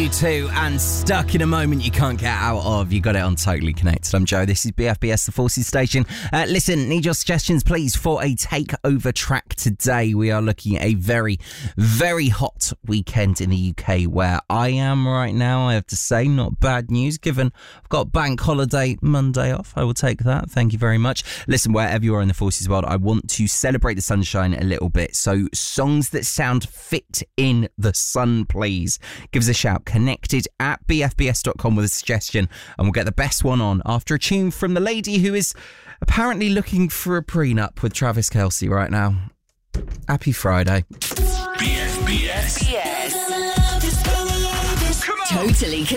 22 and Stuck in a Moment you can't get out of. You got it on Totally Connected. I'm Joe. This is BFBS, the Forces Station. Listen, need your suggestions, please, for a takeover track today. We are looking at a very, very hot weekend in the UK where I am right now. I have to say, not bad news, given I've got bank holiday Monday off. I will take that. Thank you very much. Listen, wherever you are in the Forces world, I want to celebrate the sunshine a little bit. So songs that sound fit in the sun, please. Give us a shout. Connected at bfbs.com with a suggestion, and we'll get the best one on after a tune from the lady who is apparently looking for a prenup with Travis Kelce right now. Happy Friday. BFBS. Yes. Totally Connected.